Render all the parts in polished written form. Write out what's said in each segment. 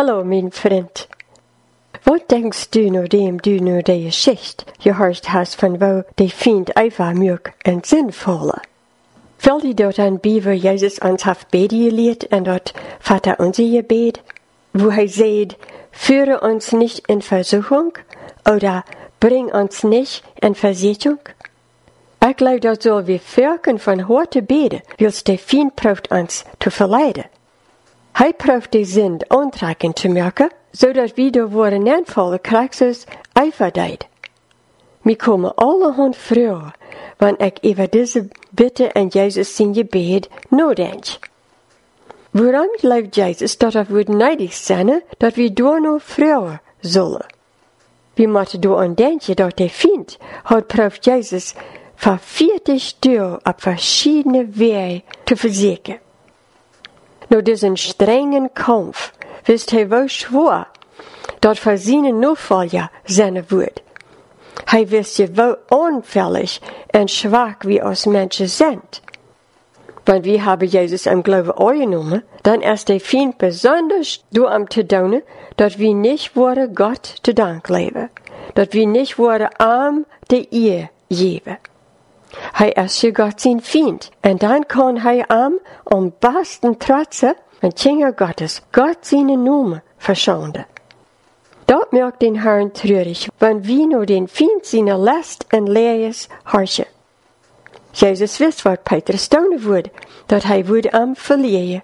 Hallo, mein Freund. Wat denkst du nachdem du nur die Geschichte gehört hast von wo die Feind einfach mög en sinnvolle? Fällt dir dort an wie wo Jesus uns hat beten gelehrt en dort Vater unser Gebet, wo sagt, führe uns nicht in Versuchung oder bring uns nicht in Versuchung? Ich glaube, dat soll wir wirken von heute beten, wils der Feind proeft uns zu verleiden. Hij proeft die Sinn aantrekken te merken, zodat we door worden aanvallen krijgsers eiferdeid. Mi komen allerhand vragen, wanneer ik over deze bitte en Jezus zijn gebed nadenk. Waarom gelooft Jezus dat we neidig zijn, dat we door nog vragen zullen? We moeten door aan denken dat de Feind had proeft Jezus voor 40 jaar op verschillende wegen te verzekeren. Door diesen strengen Kampf wist hij wel schwor, dat voor zijn Nachfolger zijn wordt. Hij wist je wel onfällig en schwach wie als Menschen sind. Want wir haben Jesus im Glauben angenommen, dann ist der Feind besonders door am te doen, dat wir nicht worden Gott te dank leben, dat wir nicht worden arm de Ehe geben. Hij is je Gott zijn Feind, en dan kan hij am besten trotsen en Kinder Gottes Gott zijn Namen verschonden. Dat maakt den Herrn treurig, wenn wir nur den Feind seine Last en Lees herrschen. Jezus wist wat Petrus doen wordt, dat hij wordt am verlieren.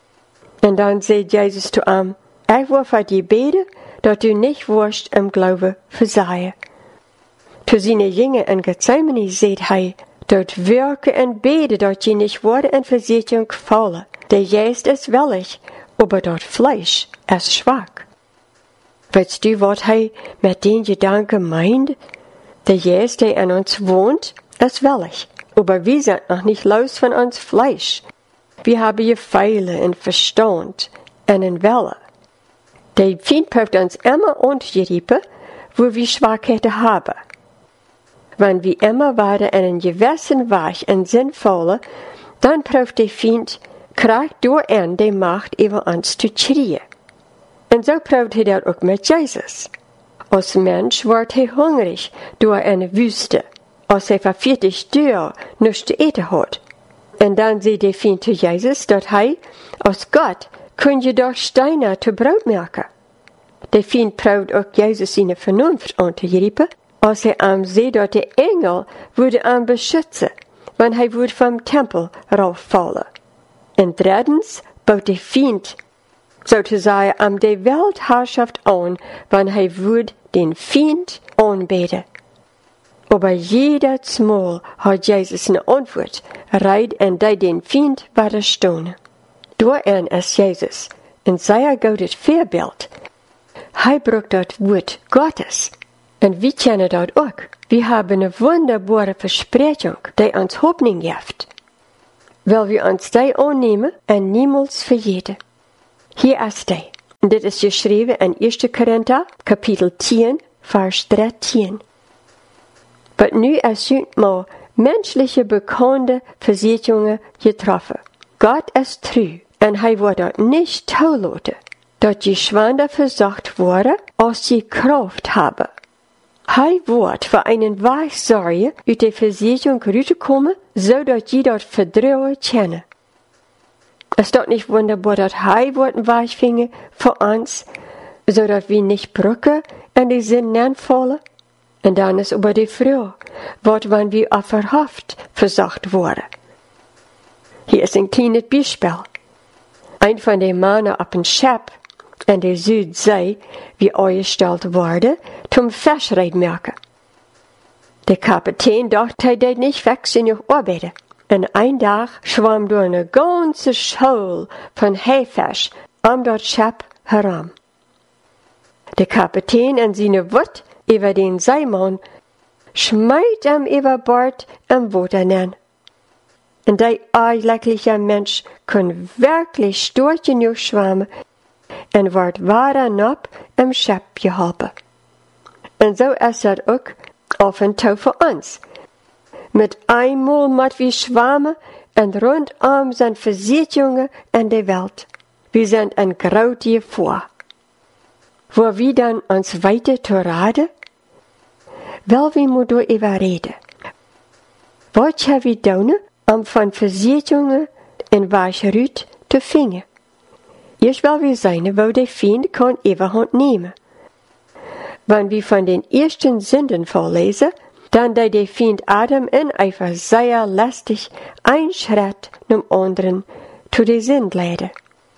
En dan zei Jezus zu am, ik wil voor je beden, dat u niet worst im Glauben verzeien. Zu seine Jünger in Gethsemane sagt hij, dort werken en beten, dat je nicht worden in Versuchung fallen. Der Geist ist willig, aber dort Fleisch ist schwach. Weißt du, was hij mit den Gedanken meint? Der Geist, der in uns wohnt, ist willig, aber wir sind noch nicht los von uns Fleisch. Wir haben Gefühle in Verstand und in Wille. Der Feind prüft uns immer untergerieben, wo wir Schwachheiten haben. Wenn wir immer weiter einen gewissen Weg en sinnvolle, dann prüft der Feind, krijgt door en die Macht über uns zu kriegen. Und so prüft er das auch mit Jesus. Als Mensch wird er hungrig durch eine Wüste, als er für 40 Jahre nichts zu essen hat. Und dann sagt der Feind zu Jesus, dass er, als Gott, kun je doch Steine zu Brot machen. Der Feind prüft auch Jesus seine Vernunft untergriffen, als er am See dort der Engel würde am beschützen, wenn er würde vom Tempel rauffallen. Und drittens baut der Feind sozusagen am der Weltherrschaft an, wenn er würde den Feind anbeten. Aber jedes Mal hat Jesus eine Antwort, reit und den Feind widerstehen. Darin ist Jesus in seiner Gottes Vorbild. Er braucht das Wort Gottes. Und wir kennen das auch. Wir haben eine wunderbare Versprechung, die uns Hoffnung gibt. Weil wir uns die annehmen und niemals vergeten. Hier ist die. Und das ist geschrieben in 1. Korinther, Kapitel 10, Vers 13. Aber nu ist mal menschliche bekannte Versicherungen getroffen. Gott ist treu und er wird dort nicht zulassen, dass die Schwander versucht worden, als sie Kraft haben. Er wird für einen Weg sorgen, aus der Versicherung rauszukommen, so dass sie dort Vertrauen kennen. Ist das nicht wunderbar, dass er wird einen Weg finden für uns, so dass wir nicht brücken und die Sinn fallen? Und dann ist über die Frage, was wenn wir auf Verhaft versucht wurden. Hier ist ein kleines Beispiel. Ein von den Männern auf dem Schiff in der Südsee, wie eingestellt wurde, zum Fischreitmerken. Der Kapitän dachte, er nicht wechseln noch arbeiten. Und ein Tag schwamm durch eine ganze Schule von Haifisch um das Schiff herum. Der Kapitän und seine Wut über den Seemann schmeißt ihm über Bord im Wasser nennen. Und der eigentliche Mensch kann wirklich stur genug schwimmen und wird weiter noch im Schiff geholfen. Und so ist das auch auf und zu für uns. Mit einmal müssen wir schwimmen und rundum sind Versicherungen in der Welt. Wir sind ein großes Gefahr. wo wie dan ons weiter te raden? Wel, wie moet door even reden. Wat heb we doen om van verzetungen en waarschuwt te vingen? Eerst wel we zijn, wo de vriend kan overhand nemen. Wanneer we van den eersten zinden voorlezen, dan deed de vriend Adam en Eva zeer lastig een schritt naar anderen zu de zind leiden.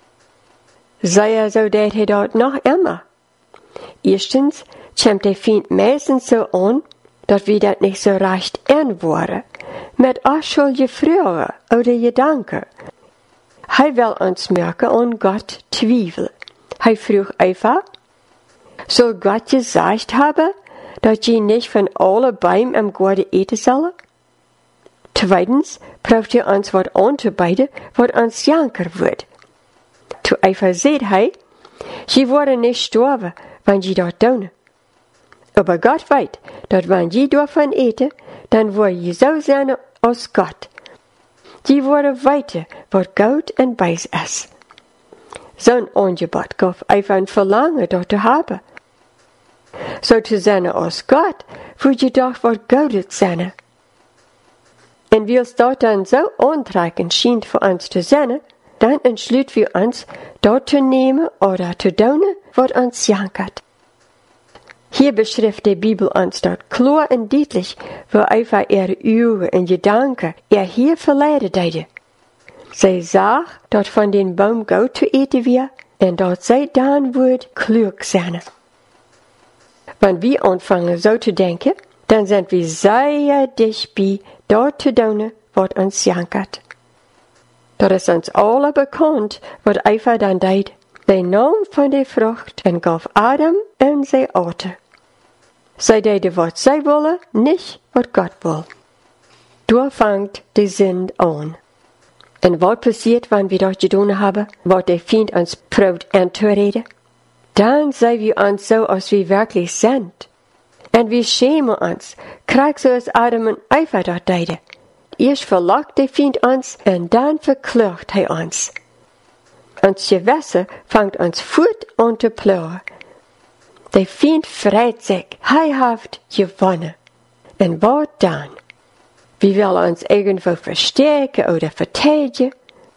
Zeer zo deed hij dat nog immer. Eerstens komt de vriend meestens zo aan, dat we dat niet zo recht aanvoeren, met afschuldige vragen oder gedanken. Hij wil ons merken aan God twijfelen. Hij vroeg Eva, zal God gezegd hebben, dat je niet van alle bomen am Garten eten zullen? Tweitens proeft hij ons wat aan te bieden, wat ons janker wordt. Zu Eva zei hij, je worden niet sterven, wanneer je dat doen. Aber God weet, dat wanneer je daarvan eten, dan word je zo zijn als God. Je worden weten wat goed en wijs is. Zo'n aangebod gaf Eva een verlangen dat te hebben. Zo te zijn als God, moet je toch wat goed zijn. En wie dat dan zo aantrekkend schijnt voor ons te zijn, dan entsluiten we ons dat te nemen oder te doen wat ons jankert. Hier beschrijft de Bibel ons dat klar en duidelijk, wo Eva ihre Augen en Gedanken hier verleiden deed. Zij zag dat van den Baum goed te eten weer en dat zij dan wordt klug zijn. Wanneer we aanvangen zo te denken, dan zijn we zeer dichtbij dat te doen wat ons jankert. Dat is ons alle bekend wat Eva dan deed. Zij nam van de vrucht en gaf Adam en zij aten. Zij deden wat zij willen, niet wat God wil. Daar vangt de zind aan. En wat passiert wanneer we dat gedaan hebben, wat de vriend ons probeert aan te reden? Dan zijn we ons zo als we werkelijk zijn. En we schämen ons, krijg zoals Adam en Eva dat deden. Eerst verlacht de vriend ons en dan verkleurt hij ons. Ons gewässer vangt ons voet aan te pleuren. De vriend vreit zich, hij heeft gewonnen. En wat dan? We willen ons irgendwo versterken oder verteidigen.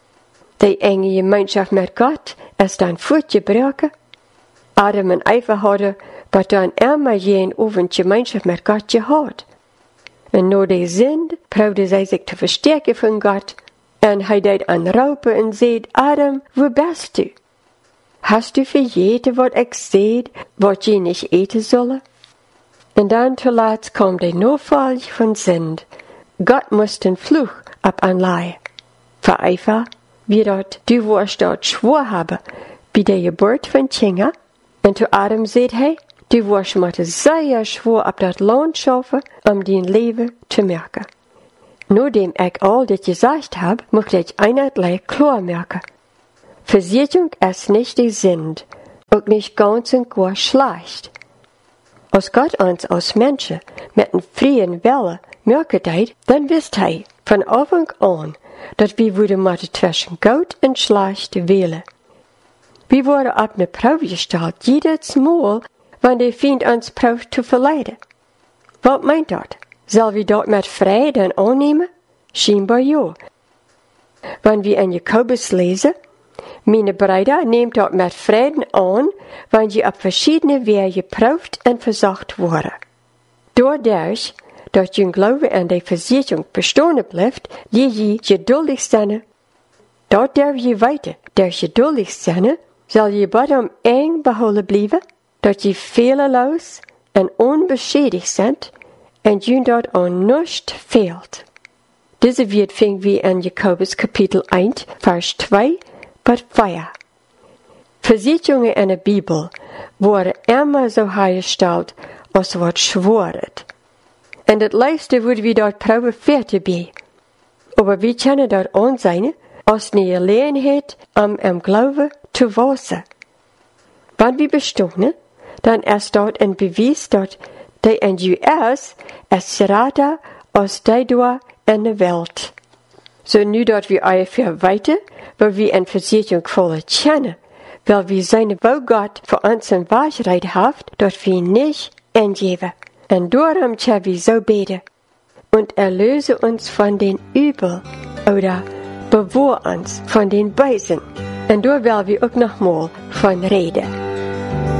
De enge gemeenschap met God is dan voortgebroken. Adam en Eva hadden wat dan immer geen oven gemeenschap met God gehad. En door de zind probeerden zij zich te versterken van God. En hij deed aanroepen en zei, Adam, wo bist du? Hast du vergeten wat ik zei, wat je niet eten zullen? En dan te laat kwam de noodval van zind. God moest een vloek op aanleggen. Voor Eva, wie dat du worst dat schwor hebben, bij de geboorte van Tjinga. En to Adam zei hij, du worst moet zeer schwor op dat land schaffen, om die leven te merken. Nadat ik al dit gezegd heb, moet ik eindelijk klar merken. Verzettung ist nicht die Sünd, auch nicht ganz und gar schlecht. Als Gott uns als Menschen mit einem freien Wille merken deed, dann wisst hij von Anfang an, dat wir würden mal zwischen gut und schlecht wählen. Wir wurden auf eine Probe gestellt, jedes Mal, wenn der Feind uns probt zu verleiden. Was meint dat? Soll wir dort mit Frieden annehmen? Scheinbar ja. Wenn wir in Jakobus lesen, meine Brüder, nehmt dort mit Frieden an, wenn je auf verschiedene Wege geprüft und versucht wurde. Dadurch, dass je Glaube an die Versicherung bestehen bleibt, je geduldig sein. Dort darf je weiter, durch geduldig sein, soll je bottom eng behouden blijven, dat je fehlerlos en onbeschädigt sind, en je dort an nichts fehlt. Diese wird finden wir in Jakobus Kapitel 1, Vers 2 bis 4. Versicherungen in der Bibel worden immer so hergestellt, als wat schworet. En het leiste worden we dort proben fertig bij. Aber wir können dort ansehen, als eine Gelegenheit, am Glauben zu wachsen. Wenn wir bestehen, dann ist dort ein Beweis, dass die NGOs es raten als die da in der Welt. So nu dat wir ungefähr weiter, wo wir eine Versicherung voller kennen, weil wir seine wo Gott für uns ein Wahrheit haft, dort wir nicht angeben. Und darum können wir so beten. Und erlöse uns von den Übel oder bewahr uns von den Bösen. Und da werden wir auch noch mal von reden.